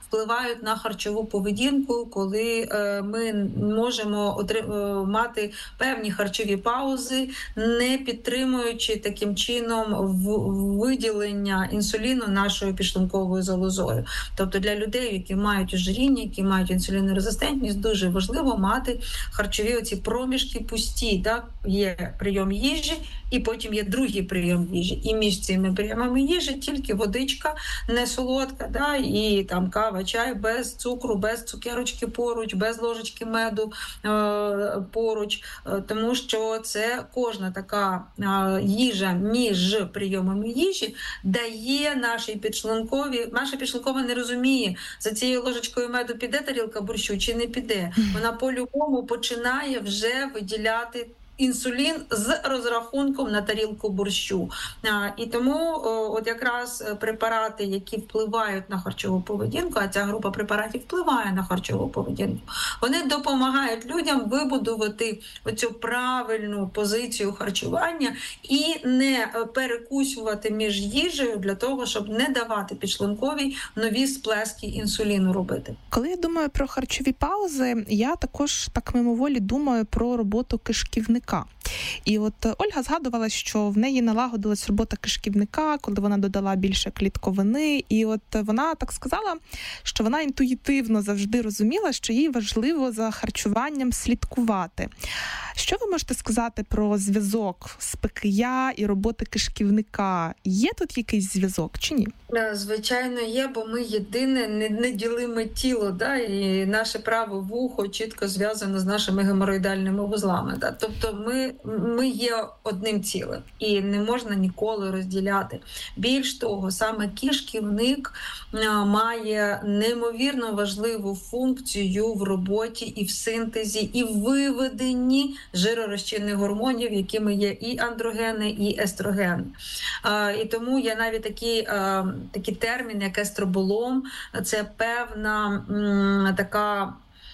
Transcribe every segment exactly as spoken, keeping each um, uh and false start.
впливають на харчову поведінку, коли ми можемо мати певні харчові паузи, не підтримуючи таким чином виділення інсуліну нашою підшлунковою залозою. Тобто для людей, які мають ожиріння, які мають інсулінорезистентність, дуже важливо мати харчові оці проміжки пусті. Так? Є прийом їжі, і потім є другий прийом їжі. І між цими прийомами їжі тільки водичка, не солодка, да? І там кава, чай без цукру, без цукерочки поруч, без ложечки меду е- поруч, е- тому що це кожна така е- їжа між прийомами їжі дає нашій підшлунковій, наша підшлункова не розуміє, за цією ложечкою меду піде тарілка борщу чи не піде. Вона по-любому починає вже виділяти інсулін з розрахунком на тарілку борщу. І тому от якраз препарати, які впливають на харчову поведінку, а ця група препаратів впливає на харчову поведінку, вони допомагають людям вибудувати оцю правильну позицію харчування і не перекусувати між їжею для того, щоб не давати підшлунковій нові сплески інсуліну робити. Коли я думаю про харчові паузи, я також так мимоволі думаю про роботу кишківника. І от Ольга згадувала, що в неї налагодилась робота кишківника, коли вона додала більше клітковини. І от вона так сказала, що вона інтуїтивно завжди розуміла, що їй важливо за харчуванням слідкувати. Що ви можете сказати про зв'язок з ПКЯ і роботи кишківника? Є тут якийсь зв'язок чи ні? Звичайно, є, бо ми єдине неділиме тіло, да? І наше праве вухо чітко зв'язано з нашими геморроїдальними вузлами. Да? Тобто ми, ми є одним цілим і не можна ніколи розділяти. Більш того, саме кишківник має неймовірно важливу функцію в роботі і в синтезі, і в виведенні жиророзчинних гормонів, якими є і андрогени, і естрогени. І тому є навіть такі такий термін, як естробулом. Це певна м, така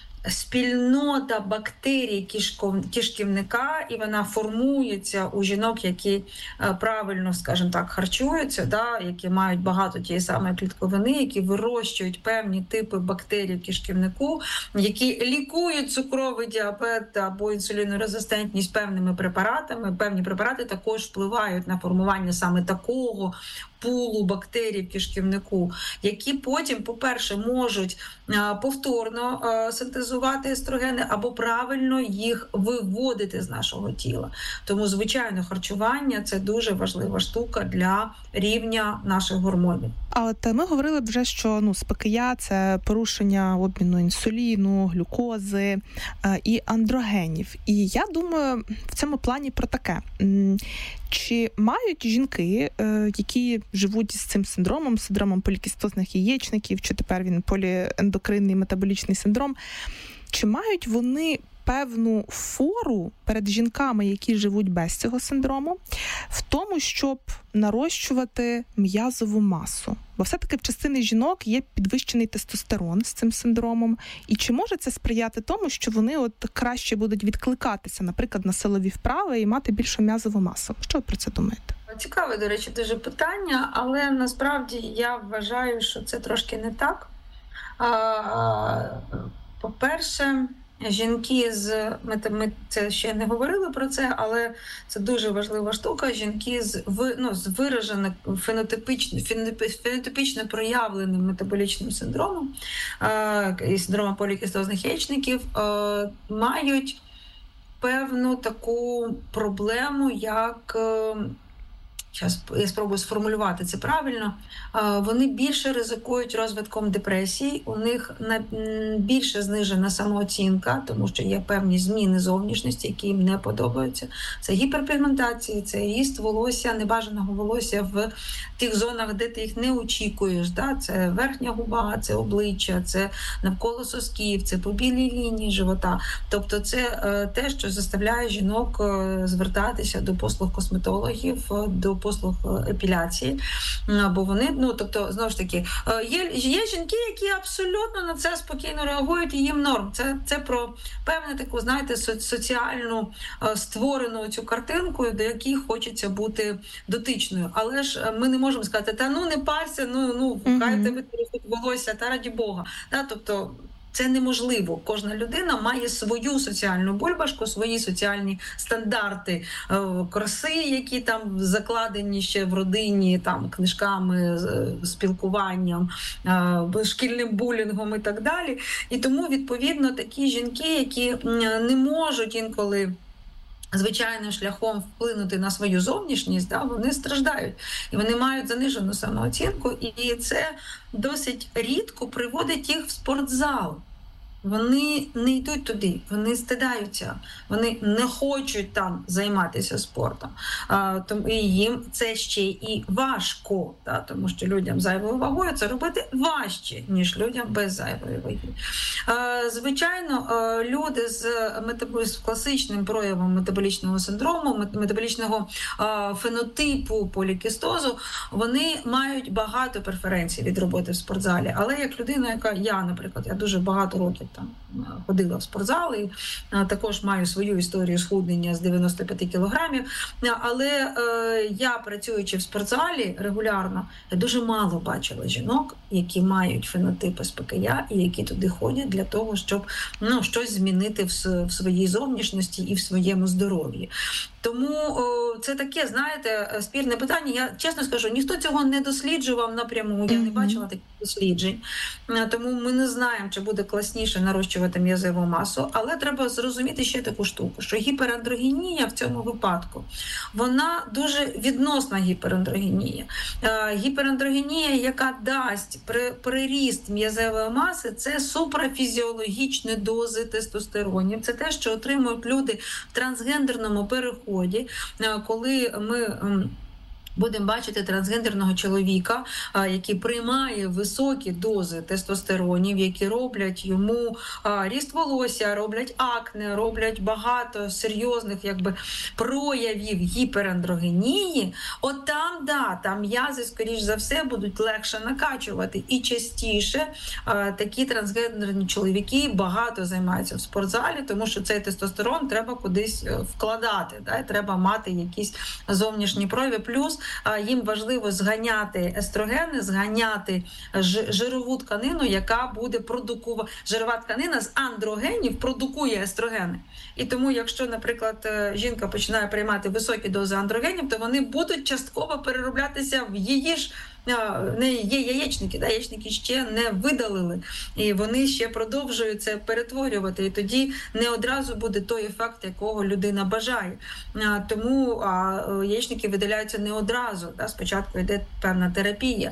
спільнота бактерій кишківника, і вона формується у жінок, які правильно, скажімо так, харчуються, да, які мають багато тієї самої клітковини, які вирощують певні типи бактерій в кишківнику, які лікують цукровий діабет або інсулінорезистентність певними препаратами. Певні препарати також впливають на формування саме такого пулу бактерій в кишківнику, які потім, по-перше, можуть повторно синтезувати естрогени або правильно їх виводити з нашого тіла. Тому, звичайно, харчування – це дуже важлива штука для рівня наших гормонів. А от ми говорили вже, що ну, з ПКЯ – це порушення обміну інсуліну, глюкози е, і андрогенів. І я думаю в цьому плані про таке. Чи мають жінки, е, які живуть з цим синдромом, синдромом полікістозних яєчників, чи тепер він поліендокринний метаболічний синдром, чи мають вони певну фору перед жінками, які живуть без цього синдрому, в тому, щоб нарощувати м'язову масу? Бо все-таки в частини жінок є підвищений тестостерон з цим синдромом. І чи може це сприяти тому, що вони от краще будуть відкликатися, наприклад, на силові вправи і мати більшу м'язову масу? Що ви про це думаєте? Цікаве, до речі, дуже питання, але насправді я вважаю, що це трошки не так. По-перше, жінки з ми це ще не говорили про це, але це дуже важлива штука. Жінки з ну, з вираженим фенотипічно, фенотипічно проявленим метаболічним синдромом і синдромом полікістозних яєчників мають певну таку проблему, як Зараз я спробую сформулювати це правильно. Вони більше ризикують розвитком депресії, у них більше знижена самооцінка, тому що є певні зміни зовнішності, які їм не подобаються. Це гіперпігментація, це ріст волосся, небажаного волосся в тих зонах, де ти їх не очікуєш. Це верхня губа, це обличчя, це навколо сосків, це по білій лінії живота. Тобто це те, що заставляє жінок звертатися до послуг косметологів, до послуг епіляції, бо вони, ну, тобто, знову ж таки, є, є жінки, які абсолютно на це спокійно реагують, і їм норм. Це, це про певну таку, знаєте, соціальну створену цю картинку, до якій хочеться бути дотичною. Але ж ми не можемо сказати, та ну не парся, ну, ну хай тебе волосся, та раді Бога. Та, тобто, це неможливо. Кожна людина має свою соціальну бульбашку, свої соціальні стандарти е, краси, які там закладені ще в родині, там книжками, спілкуванням, е, шкільним булінгом і так далі. І тому, відповідно, такі жінки, які не можуть інколи звичайним шляхом вплинути на свою зовнішність, да, вони страждають. І вони мають занижену самооцінку, і це досить рідко приводить їх в спортзал. Вони не йдуть туди, вони стидаються, вони не хочуть там займатися спортом. А, тому і їм це ще і важко, та, тому що людям з зайвою вагою це робити важче, ніж людям без зайвої ваги. А, звичайно, люди з, метабо... з класичним проявом метаболічного синдрому, метаболічного а, фенотипу полікістозу, вони мають багато преференцій від роботи в спортзалі. Але як людина, яка я, наприклад, я дуже багато років там ходила в спортзал і також маю свою історію схуднення з дев'яносто п'ять кілограмів. Але е, я, працюючи в спортзалі регулярно, я дуже мало бачила жінок, які мають фенотип ес пе ка я і які туди ходять для того, щоб ну, щось змінити в, в своїй зовнішності і в своєму здоров'ї. Тому о, це таке, знаєте, спірне питання. Я чесно скажу, ніхто цього не досліджував напряму, я не бачила таких досліджень. Тому ми не знаємо, чи буде класніше нарощувати м'язову масу. Але треба зрозуміти ще таку штуку, що гіперандрогенія в цьому випадку, вона дуже відносна гіперандрогенія. Гіперандрогенія, яка дасть приріст м'язової маси, це супрафізіологічні дози тестостеронів. Це те, що отримують люди в трансгендерному переході, коли ми будемо бачити трансгендерного чоловіка, який приймає високі дози тестостеронів, які роблять йому ріст волосся, роблять акне, роблять багато серйозних якби, проявів гіперандрогенії. От там, да, там м'язи, скоріш за все, будуть легше накачувати. І частіше такі трансгендерні чоловіки багато займаються в спортзалі, тому що цей тестостерон треба кудись вкладати, да? Треба мати якісь зовнішні прояви. Плюс їм важливо зганяти естрогени, зганяти жирову тканину, яка буде продукувати. Жирова тканина з андрогенів продукує естрогени. І тому, якщо, наприклад, жінка починає приймати високі дози андрогенів, то вони будуть частково перероблятися в її ж не є яєчники, да, яєчники ще не видалили, і вони ще продовжують це перетворювати, і тоді не одразу буде той ефект, якого людина бажає. Тому а, яєчники видаляються не одразу, да, спочатку йде певна терапія.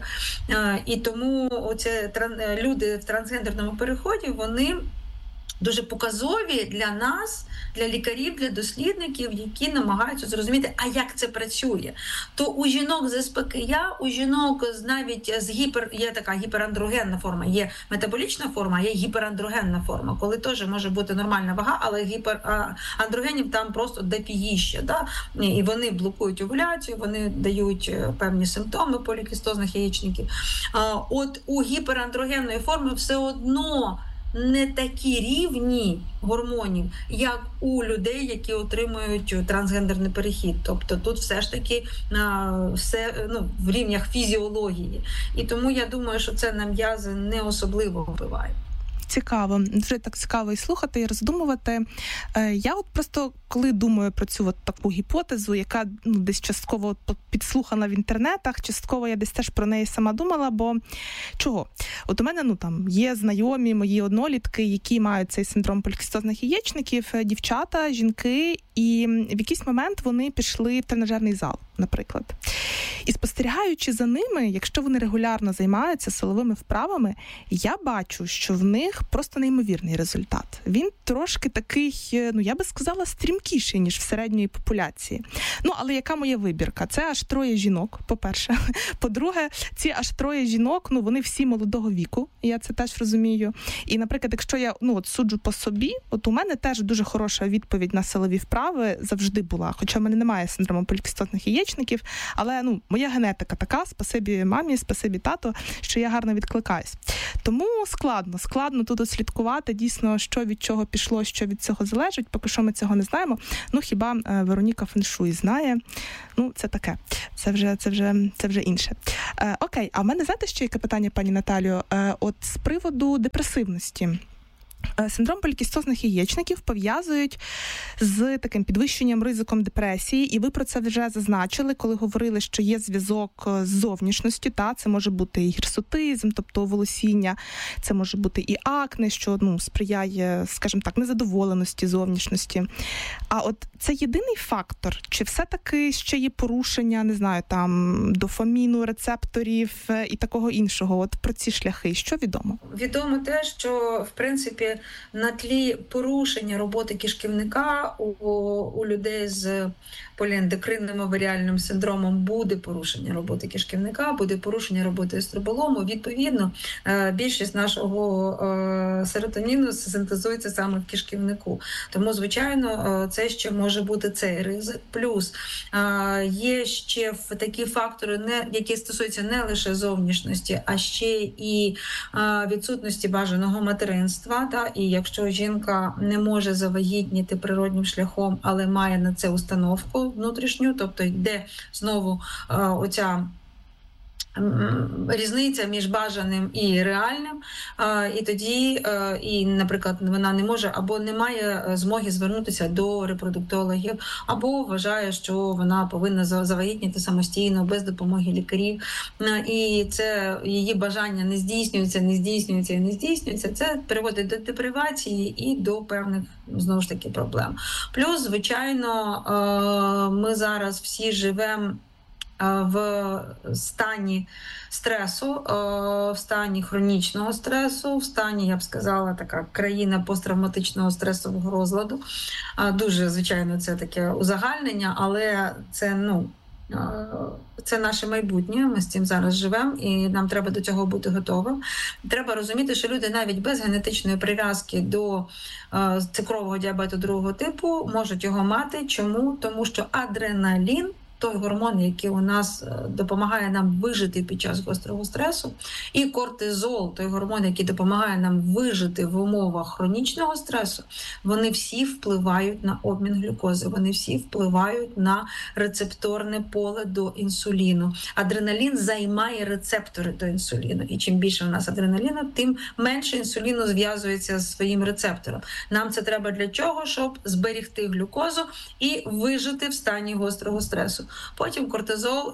І тому оце, люди в трансгендерному переході, вони дуже показові для нас, для лікарів, для дослідників, які намагаються зрозуміти, а як це працює. То у жінок з ес пе ка я, у жінок з навіть з гіпер, є така гіперандрогенна форма, є метаболічна форма, є гіперандрогенна форма, коли теж може бути нормальна вага, але гіперандрогенів там просто допіїще, да? І вони блокують овуляцію, вони дають певні симптоми полікістозних яєчників. От у гіперандрогенної форми все одно не такі рівні гормонів, як у людей, які отримують трансгендерний перехід. Тобто тут все ж таки все ну, в рівнях фізіології. І тому я думаю, що це на м'язи не особливо впливає. Цікаво, дуже так цікаво і слухати, і роздумувати. Я от просто, коли думаю про цю от таку гіпотезу, яка ну, десь частково підслухана в інтернетах, частково я десь теж про неї сама думала, бо чого? От у мене ну, там, є знайомі мої однолітки, які мають цей синдром полікістозних яєчників, дівчата, жінки, і в якийсь момент вони пішли в тренажерний зал, наприклад. І спостерігаючи за ними, якщо вони регулярно займаються силовими вправами, я бачу, що в них просто неймовірний результат. Він трошки такий, ну я би сказала, стрімкіший, ніж в середньої популяції. Ну, але яка моя вибірка? Це аж троє жінок, по-перше. По-друге, ці аж троє жінок, ну вони всі молодого віку, я це теж розумію. І, наприклад, якщо я ну, от суджу по собі, от у мене теж дуже хороша відповідь на силові вправи завжди була. Хоча в мене немає синдрому полікістозних яєчників, яєчників, але ну, моя генетика така, спасибі мамі, спасибі тату, що я гарно відкликаюсь. Тому складно, складно тут слідкувати дійсно, що від чого пішло, що від цього залежить, поки що ми цього не знаємо. Ну, хіба Вероніка Феншуй знає, ну, це таке, це вже, це вже, це вже інше. Е, окей, а в мене, знаєте, ще яке питання, пані Наталю? Е, от з приводу депресивності. Синдром полікістозних яєчників пов'язують з таким підвищенням ризиком депресії, і ви про це вже зазначили, коли говорили, що є зв'язок з зовнішністю, та це може бути і гірсутизм, тобто волосіння, це може бути і акне, що ну, сприяє, скажімо так, незадоволеності зовнішності. А от це єдиний фактор, чи все-таки ще є порушення, не знаю, там, дофаміну, рецепторів і такого іншого? От про ці шляхи, що відомо? Відомо те, що, в принципі, на тлі порушення роботи кишківника у, у людей з поліендокринним оваріальним синдромом буде порушення роботи кишківника, буде порушення роботи естроболому. Відповідно, більшість нашого серотоніну синтезується саме в кишківнику. Тому, звичайно, це ще може бути цей ризик. Плюс є ще такі фактори, які стосуються не лише зовнішності, а ще і відсутності бажаного материнства. Та? І якщо жінка не може завагітніти природнім шляхом, але має на це установку внутрішню, тобто йде знову е, оця різниця між бажаним і реальним, і тоді, і, наприклад, вона не може або не має змоги звернутися до репродуктологів, або вважає, що вона повинна завагітніти самостійно, без допомоги лікарів, і це її бажання не здійснюється, не здійснюється і не здійснюється. Це приводить до депривації і до певних, знову ж таки, проблем. Плюс, звичайно, ми зараз всі живемо в стані стресу, в стані хронічного стресу, в стані, я б сказала, така країна посттравматичного стресового розладу. Дуже, звичайно, це таке узагальнення, але це, ну, це наше майбутнє, ми з цим зараз живемо, і нам треба до цього бути готовим. Треба розуміти, що люди навіть без генетичної прив'язки до цукрового діабету другого типу можуть його мати. Чому? Тому що адреналін, той гормон, який у нас допомагає нам вижити під час гострого стресу, і кортизол, той гормон, який допомагає нам вижити в умовах хронічного стресу, вони всі впливають на обмін глюкози, вони всі впливають на рецепторне поле до інсуліну. Адреналін займає рецептори до інсуліну, і чим більше у нас адреналіну, тим менше інсуліну зв'язується з своїм рецептором. Нам це треба для чого? Щоб зберігти глюкозу і вижити в стані гострого стресу. Потім кортизол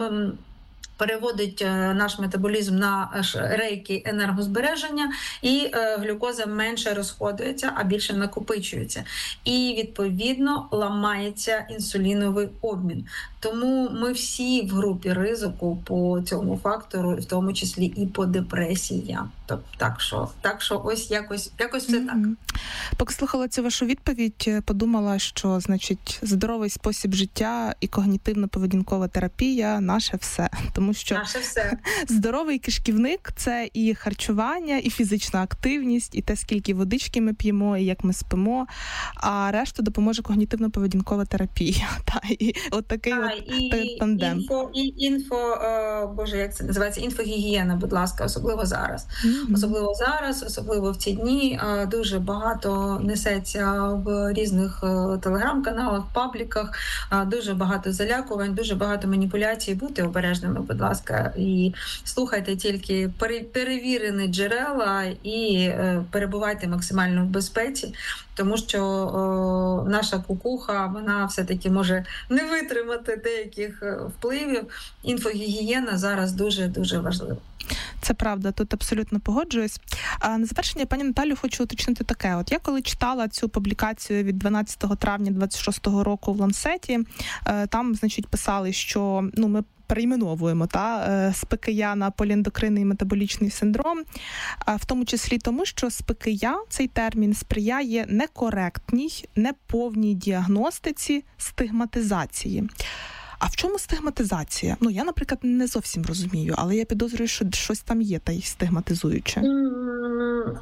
переводить наш метаболізм на рейки енергозбереження, і глюкоза менше розходується, а більше накопичується. І, відповідно, ламається інсуліновий обмін. Тому ми всі в групі ризику по цьому фактору, в тому числі і по депресіям. Тобто, так що, так що ось якось, якось все так. Поки слухала цю вашу відповідь, подумала, що, значить, здоровий спосіб життя і когнітивно-поведінкова терапія – наше все. Тому що наше все. Здоровий кишківник – це і харчування, і фізична активність, і те, скільки водички ми п'ємо, і як ми спимо, а решту допоможе когнітивно-поведінкова терапія. Та, і от такий а, от і, тандем. Інфо, і, інфо, о, боже, як це називається? Інфогігієна, будь ласка, особливо зараз. Mm-hmm. Особливо зараз, особливо в ці дні, дуже багато несеться в різних телеграм-каналах, пабліках, дуже багато залякувань, дуже багато маніпуляцій. Будьте обережними, будь ласка, і слухайте тільки перевірені джерела і перебувайте максимально в безпеці, тому що о, наша кукуха, вона все-таки може не витримати деяких впливів. Інфогігієна зараз дуже-дуже важлива. Це правда, тут абсолютно погоджуюсь. А на завершення, пані Наталю, хочу уточнити таке. От я коли читала цю публікацію від дванадцятого травня двадцять шостого року в Ланцеті, там, значить, писали, що ну ми перейменовуємо та СПКЯ на поліендокринний метаболічний синдром, в тому числі тому, що СПКЯ, цей термін, сприяє некоректній, неповній діагностиці, стигматизації. А в чому стигматизація? Ну, я, наприклад, не зовсім розумію, але я підозрюю, що щось там є та й стигматизуюче.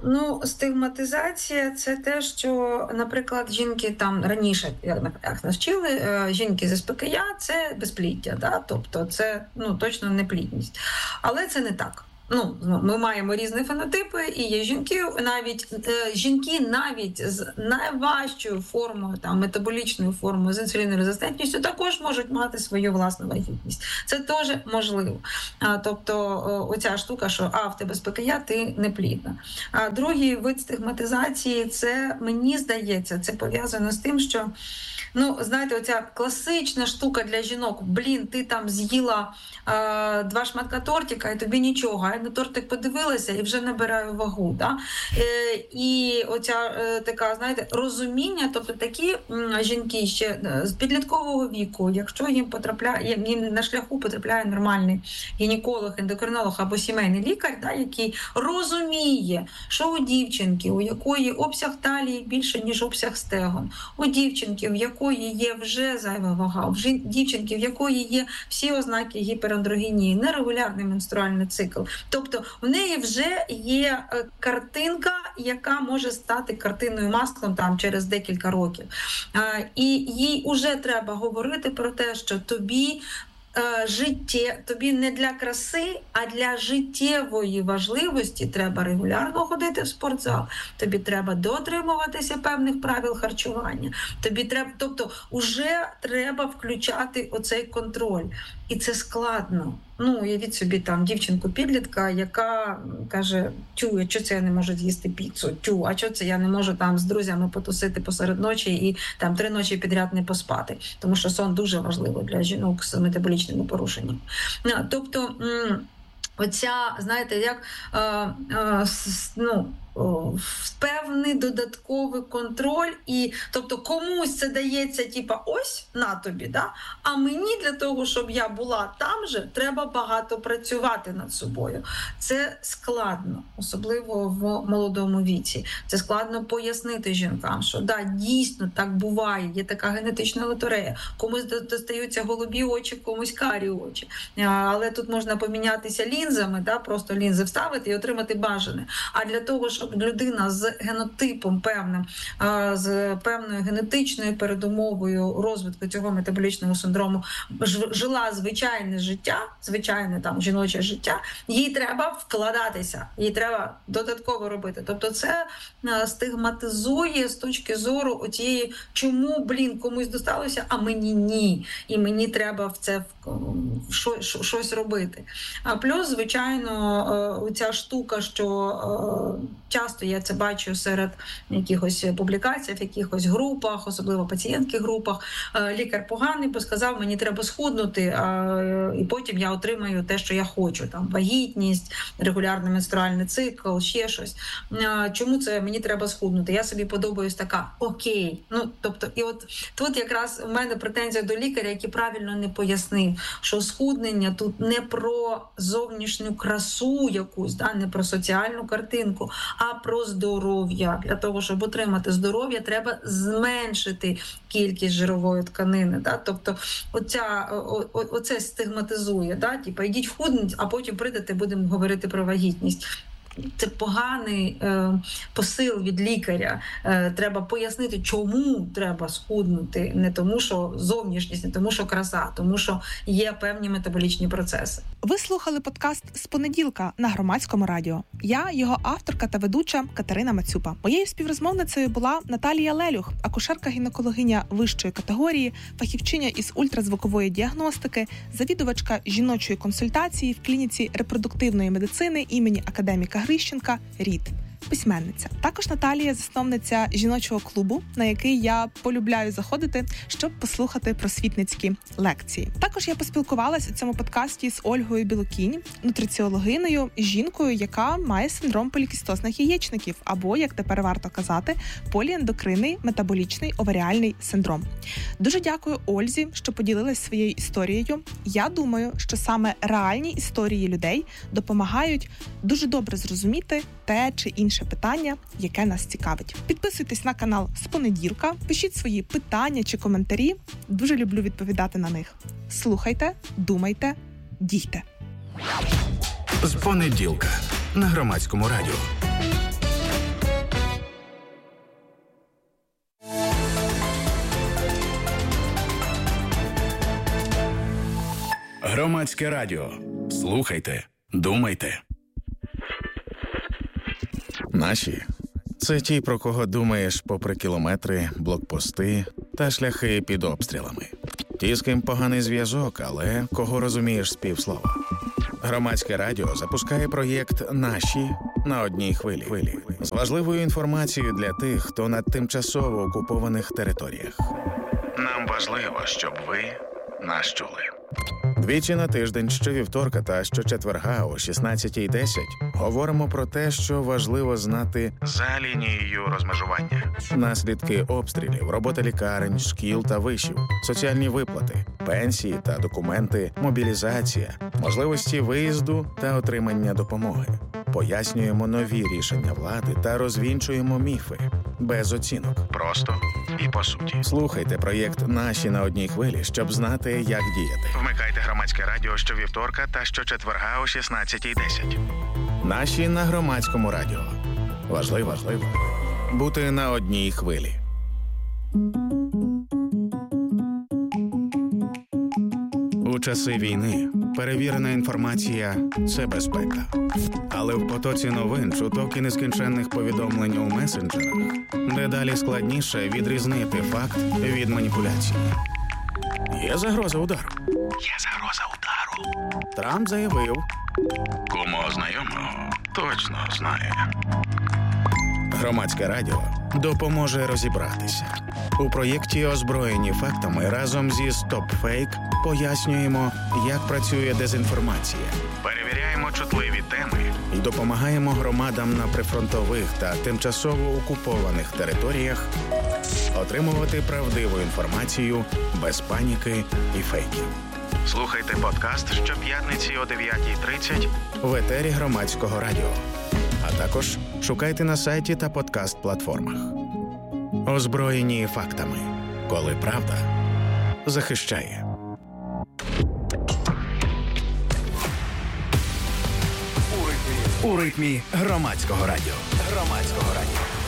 Ну, стигматизація – це те, що, наприклад, жінки там раніше, як навчили, жінки з ес пе ка я – це безпліддя, да? Тобто це ну, точно не плідність. Але це не так. Ну, ми маємо різні фенотипи, і є жінки, навіть е, жінки навіть з найважчою формою, там, метаболічною формою, з інсулінорезистентністю також можуть мати свою власну вагітність. Це теж можливо. А, тобто о, оця штука, що а, в тебе ес пе ка я, ти не плідна. А другий вид стигматизації, це, мені здається, це пов'язано з тим, що ну, знаєте, оця класична штука для жінок, блін, ти там з'їла е, два шматка тортика, і тобі нічого, а я на тортик подивилася і вже набираю вагу. Да? Е, і оця е, така, знаєте, розуміння, тобто такі м, жінки ще з підліткового віку, якщо їм потрапляє, їм на шляху потрапляє нормальний гінеколог, ендокринолог або сімейний лікар, да, який розуміє, що у дівчинки, у якої обсяг талії більше, ніж обсяг стегон, у дівчинки, в якої є вже зайва вага, в дівчинки, в якої є всі ознаки гіперандрогенії, нерегулярний менструальний цикл. Тобто в неї вже є картинка, яка може стати картиною маслом там через декілька років. І їй вже треба говорити про те, що тобі життє, тобі не для краси, а для життєвої важливості треба регулярно ходити в спортзал, тобі треба дотримуватися певних правил харчування, тобі треба, тобто вже треба включати оцей контроль. І це складно. Ну, уявіть собі там дівчинку-підлітка, яка каже, тю, а чого це я не можу з'їсти піцу? Тю, а чого це я не можу там з друзями потусити посеред ночі і там три ночі підряд не поспати? Тому що сон дуже важливий для жінок з метаболічними порушеннями. Тобто, оця, знаєте, як е, е, ну, певний додатковий контроль, і тобто комусь це дається, типа, ось на тобі, да? А мені для того, щоб я була там же, треба багато працювати над собою. Це складно, особливо в молодому віці. Це складно пояснити жінкам, що да, дійсно так буває, є така генетична лотерея. Комусь достаються голубі очі, комусь карі очі. Але тут можна помінятися лінзами, да? Просто лінзи вставити і отримати бажане. А для того, щоб людина з генотипом певним, з певною генетичною передумовою розвитку цього метаболічного синдрому жила звичайне життя, звичайне там жіноче життя, їй треба вкладатися, їй треба додатково робити. Тобто це стигматизує з точки зору оцієї, чому, блін, комусь досталося, а мені ні. І мені треба в це щось робити. А плюс, звичайно, оця штука, що часто я це бачу серед якихось публікацій, в якихось групах, особливо пацієнтських групах. Лікар поганий, бо сказав, мені треба схуднути, а, і потім я отримаю те, що я хочу. Там вагітність, регулярний менструальний цикл, ще щось. А, чому це мені треба схуднути? Я собі подобаюсь така, окей. Ну, тобто, і от тут якраз у мене претензія до лікаря, який правильно не пояснив, що схуднення тут не про зовнішню красу якусь, да, не про соціальну картинку, а про здоров'я. Для того, щоб отримати здоров'я, треба зменшити кількість жирової тканини. Да? Тобто оця, о, о, оце стигматизує. Да? Типа, йдіть худніть, а потім прийдете, будемо говорити про вагітність. Це поганий е, посил від лікаря. Е, треба пояснити, чому треба схуднути. Не тому, що зовнішність, не тому, що краса, тому що є певні метаболічні процеси. Ви слухали подкаст «З понеділка» на Громадському радіо. Я, його авторка та ведуча Катерина Мацюпа. Моєю співрозмовницею була Наталія Лелюх, акушерка-гінекологиня вищої категорії, фахівчиня із ультразвукової діагностики, завідувачка жіночої консультації в клініці репродуктивної медицини імені академіка Грищенка «Рід». Письменниця. Також Наталія – засновниця жіночого клубу, на який я полюбляю заходити, щоб послухати просвітницькі лекції. Також я поспілкувалася у цьому подкасті з Ольгою Білокінь, нутриціологинею, жінкою, яка має синдром полікістозних яєчників, або, як тепер варто казати, поліендокринний метаболічний оваріальний синдром. Дуже дякую Ользі, що поділилась своєю історією. Я думаю, що саме реальні історії людей допомагають дуже добре зрозуміти те чи інше питання, яке нас цікавить. Підписуйтесь на канал «З понеділка», пишіть свої питання чи коментарі. Дуже люблю відповідати на них. Слухайте, думайте, дійте. «З понеділка» на Громадському радіо. Громадське радіо. Слухайте, думайте. Наші – це ті, про кого думаєш попри кілометри, блокпости та шляхи під обстрілами. Ті, з ким поганий зв'язок, але кого розумієш з півслова. Громадське радіо запускає проєкт «Наші» на одній хвилі. З важливою інформацією для тих, хто на тимчасово окупованих територіях. Нам важливо, щоб ви нас чули. Двічі на тиждень, щовівторка та щочетверга о шістнадцятій десять говоримо про те, що важливо знати за лінією розмежування. Наслідки обстрілів, робота лікарень, шкіл та вишів, соціальні виплати, пенсії та документи, мобілізація, можливості виїзду та отримання допомоги. Пояснюємо нові рішення влади та розвінчуємо міфи. Без оцінок. Просто і по суті. Слухайте проєкт «Наші» на одній хвилі, щоб знати, як діяти. Вмикайте Громадське радіо щовівторка та щочетверга о шістнадцятій десять. «Наші» на Громадському радіо. Важливо, важливо бути на одній хвилі. У часи війни перевірена інформація – це безпека. Але в потоці новин, чуток і нескінченних повідомлень у месенджерах дедалі складніше відрізнити факт від маніпуляції. Є загроза удару. Є загроза удару. Трамп заявив. Кому знайомого точно знає. Громадське радіо допоможе розібратися. У проєкті «Озброєні фактами» разом зі «Стоп-фейк» пояснюємо, як працює дезінформація. Перевіряємо чутливі теми і допомагаємо громадам на прифронтових та тимчасово окупованих територіях отримувати правдиву інформацію без паніки і фейків. Слухайте подкаст щоп'ятниці о дев'ятій тридцять в етері Громадського радіо. А також шукайте на сайті та подкаст-платформах. Озброєні фактами. Коли правда захищає. У ритмі, у ритмі Громадського радіо. Громадського.